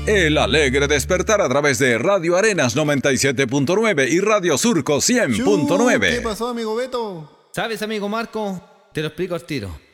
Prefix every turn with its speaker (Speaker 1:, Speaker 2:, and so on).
Speaker 1: El alegre despertar a través de Radio Arenas 97.9 y Radio Surco
Speaker 2: ¿Qué
Speaker 1: 100.9.
Speaker 2: pasó, amigo Beto?
Speaker 3: ¿Sabes, amigo Marco? Te lo explico al tiro.